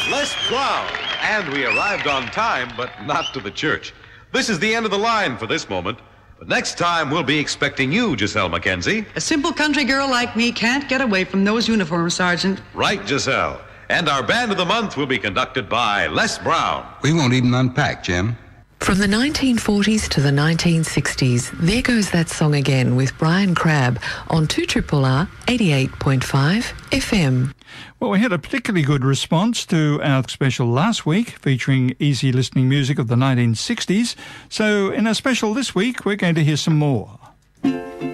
Les Brown. And we arrived on time, but not to the church. This is the end of the line for this moment. But next time, we'll be expecting you, Giselle Mackenzie. A simple country girl like me can't get away from those uniforms, Sergeant. Right, Giselle. And our band of the month will be conducted by Les Brown. We won't even unpack, Jim. From the 1940s to the 1960s, there goes that song again with Brian Crabb on 2RRR 88.5 FM. Well, we had a particularly good response to our special last week featuring easy listening music of the 1960s. So in our special this week, we're going to hear some more.